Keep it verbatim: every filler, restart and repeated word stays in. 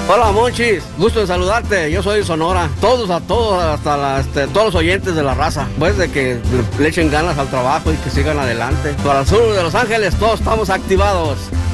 Hola Monchis, gusto en saludarte, yo soy Sonora. Todos, a todos, hasta la, este, todos los oyentes de la raza, pues de que le echen ganas al trabajo y que sigan adelante. Para el sur de Los Ángeles todos estamos activados.